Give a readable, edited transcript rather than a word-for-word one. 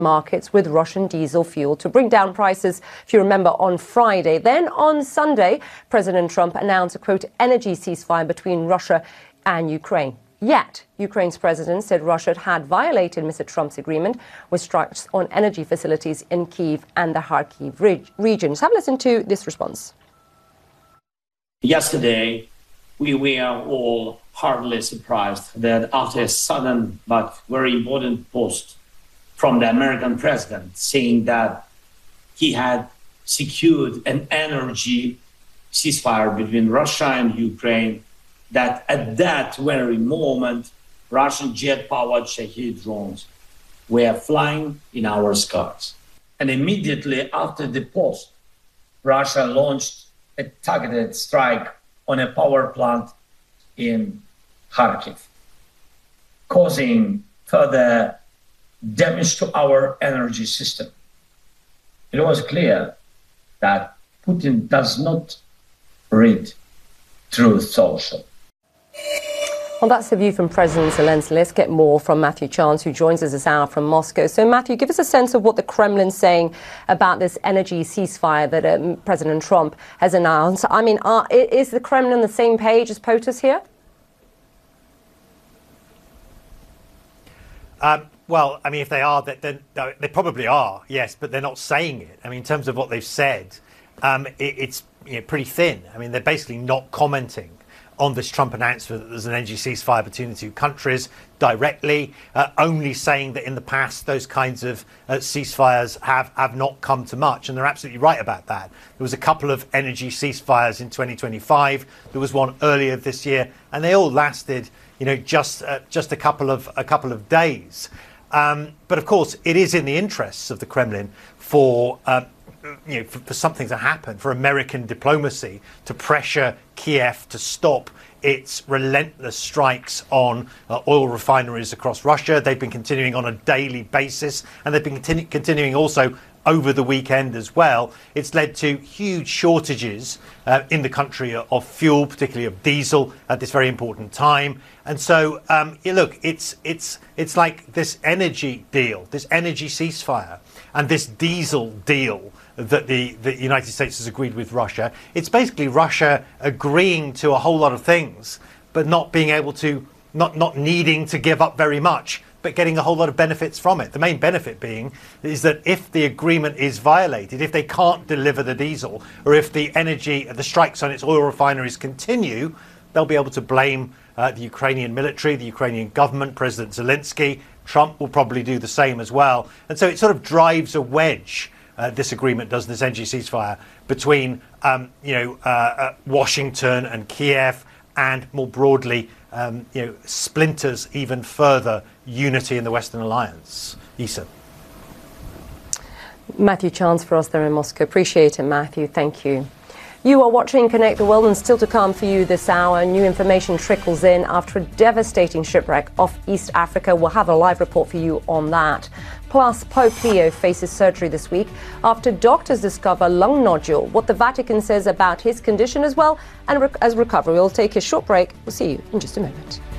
markets with Russian diesel fuel to bring down prices, if you remember, on Friday. Then on Sunday, President Trump announced a, quote, energy ceasefire between Russia and Ukraine. Yet, Ukraine's president said Russia had violated Mr. Trump's agreement with strikes on energy facilities in Kyiv and the Kharkiv regions. Have a listen to this response. Yesterday, we were all hardly surprised that after a sudden but very important post from the American president saying that he had secured an energy ceasefire between Russia and Ukraine, that at that very moment, Russian jet-powered Shahed drones were flying in our skies. And immediately after the post, Russia launched a targeted strike on a power plant in Kharkiv, causing further damage to our energy system. It was clear that Putin does not read Truth Social. Well, that's the view from President Zelensky. Let's get more from Matthew Chance, who joins us this hour from Moscow. So, Matthew, give us a sense of what the Kremlin's saying about this energy ceasefire that President Trump has announced. I mean, is the Kremlin on the same page as POTUS here? Well, I mean, if they are, then they probably are, yes, but they're not saying it. I mean, in terms of what they've said, it's pretty thin. I mean, they're basically not commenting on this Trump announcement that there's an energy ceasefire between the two countries directly, only saying that in the past those kinds of ceasefires have not come to much. And they're absolutely right about that. There was a couple of energy ceasefires in 2025. There was one earlier this year, and they all lasted, just a couple of days. But of course, it is in the interests of the Kremlin for something to happen, for American diplomacy to pressure Kiev to stop its relentless strikes on oil refineries across Russia. They've been continuing on a daily basis, and they've been continuing also over the weekend as well. It's led to huge shortages in the country of fuel, particularly of diesel, at this very important time. And so, look, it's like this energy deal, this energy ceasefire, and this diesel deal that the United States has agreed with Russia. It's basically Russia agreeing to a whole lot of things, but not being able to, not needing to give up very much, but getting a whole lot of benefits from it. The main benefit being is that if the agreement is violated, if they can't deliver the diesel, or if the strikes on its oil refineries continue, they'll be able to blame the Ukrainian military, the Ukrainian government, President Zelensky. Trump will probably do the same as well. And so it sort of drives a wedge, this agreement does, this energy ceasefire, between Washington and Kiev, and more broadly, splinters even further unity in the Western Alliance. Isa. Matthew Chance for us there in Moscow. Appreciate it, Matthew. Thank you. You are watching Connect the World, and still to come for you this hour, new information trickles in after a devastating shipwreck off East Africa. We'll have a live report for you on that. Plus, Pope Leo faces surgery this week after doctors discover lung nodule. What the Vatican says about his condition as well, and as recovery. We'll take a short break. We'll see you in just a moment.